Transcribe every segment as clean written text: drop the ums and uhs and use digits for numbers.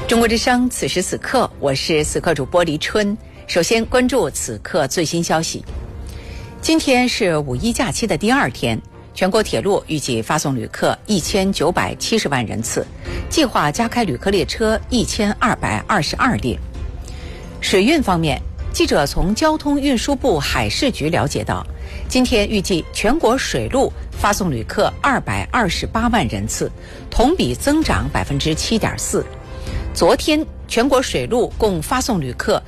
中国之声，此时此刻，我是此刻主播黎春。首先关注此刻最新消息。今天是五一假期的第二天，全国铁路预计发送旅客1970万人次，计划加开旅客列车1222列。水运方面，记者从交通运输部海事局了解到，今天预计全国水路发送旅客228万人次，同比增长7.4%。昨天全国水路共发送旅客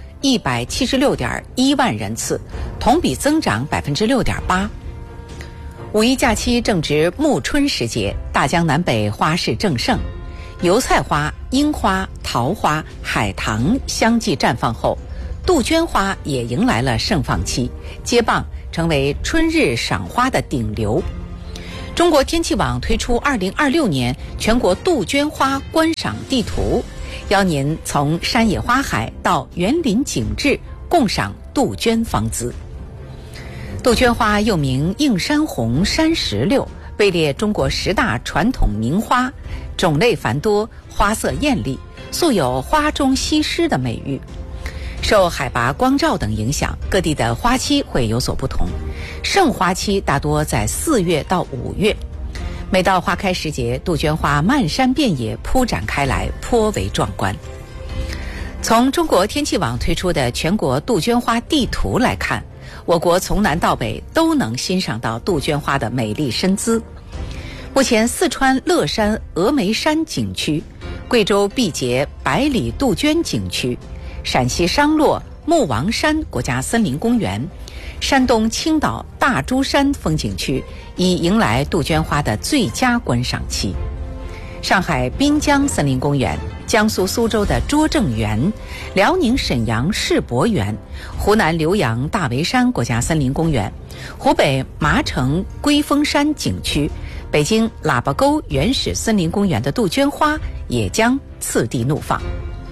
176.1万人次，同比增长6.8%。五一假期正值暮春时节，大江南北花市正盛，油菜花、樱花、桃花、海棠相继绽放后，杜鹃花也迎来了盛放期，接棒成为春日赏花的顶流。中国天气网推出2026年全国杜鹃花观赏地图，邀您从山野花海到园林景致，共赏杜鹃芳姿。杜鹃花又名映山红、山石榴，位列中国10大传统名花，种类繁多，花色艳丽，素有花中西施的美誉。受海拔、光照等影响，各地的花期会有所不同。盛花期大多在4月到5月。每到花开时节，杜鹃花漫山遍野铺展开来，颇为壮观。从中国天气网推出的全国杜鹃花地图来看，我国从南到北都能欣赏到杜鹃花的美丽身姿。目前四川乐山峨眉山景区、贵州毕节百里杜鹃景区、陕西商洛穆王山国家森林公园、山东青岛大珠山风景区已迎来杜鹃花的最佳观赏期。上海滨江森林公园、江苏苏州的拙政园、辽宁沈阳世博园、湖南浏阳大围山国家森林公园、湖北麻城龟峰山景区、北京喇叭沟原始森林公园的杜鹃花也将次第怒放。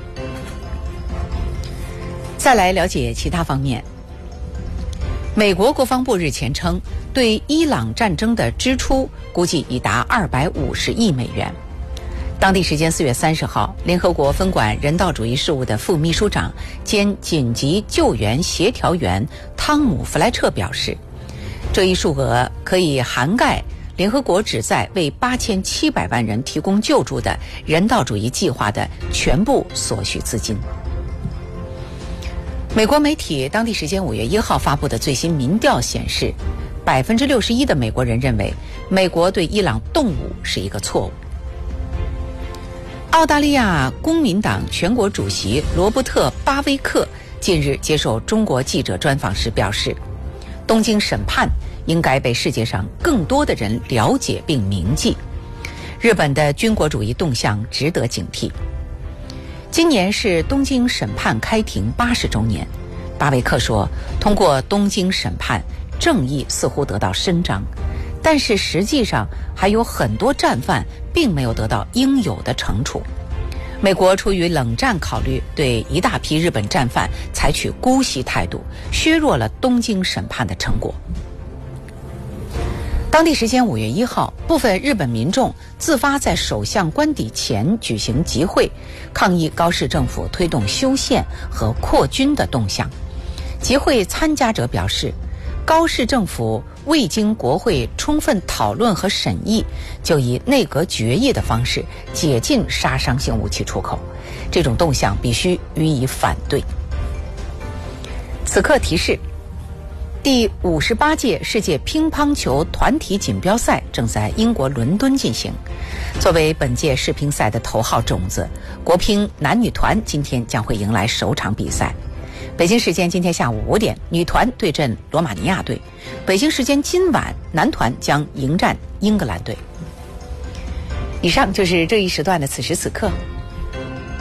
再来了解其他方面。美国国防部日前称，对伊朗战争的支出估计已达250亿美元。当地时间4月30号，联合国分管人道主义事务的副秘书长兼紧急救援协调员汤姆·弗莱彻表示，这一数额可以涵盖联合国旨在为8700万人提供救助的人道主义计划的全部所需资金。美国媒体当地时间5月1号发布的最新民调显示，61%的美国人认为美国对伊朗动武是一个错误。澳大利亚公民党全国主席罗伯特·巴威克近日接受中国记者专访时表示，东京审判应该被世界上更多的人了解并铭记。日本的军国主义动向值得警惕。今年是东京审判开庭80周年，巴维克说，通过东京审判，正义似乎得到伸张，但是实际上还有很多战犯并没有得到应有的惩处。美国出于冷战考虑，对一大批日本战犯采取姑息态度，削弱了东京审判的成果。当地时间5月1号，部分日本民众自发在首相官邸前举行集会，抗议高市政府推动修宪和扩军的动向。集会参加者表示，高市政府未经国会充分讨论和审议，就以内阁决议的方式解禁杀伤性武器出口，这种动向必须予以反对。此刻提示，第58届世界乒乓球团体锦标赛正在英国伦敦进行。作为本届世乒赛的头号种子，国乒男女团今天将会迎来首场比赛。北京时间今天下午5点，女团对阵罗马尼亚队；北京时间今晚，男团将迎战英格兰队。以上就是这一时段的此时此刻。